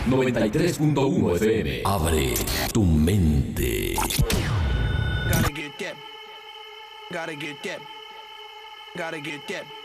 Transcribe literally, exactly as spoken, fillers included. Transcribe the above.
noventa y tres punto uno F M. Abre tu mente. Gotta get that. Gotta get that. Gotta get that.